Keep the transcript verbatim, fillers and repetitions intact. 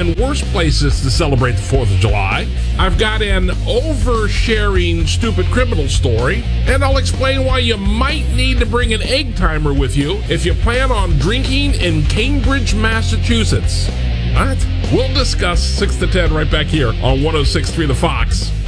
and worst places to celebrate the fourth of July. I've got an oversharing stupid criminal story, and I'll explain why you might need to bring an egg timer with you if you plan on drinking in Cambridge, Massachusetts. What? We'll discuss six to ten right back here on one oh six point three The Fox.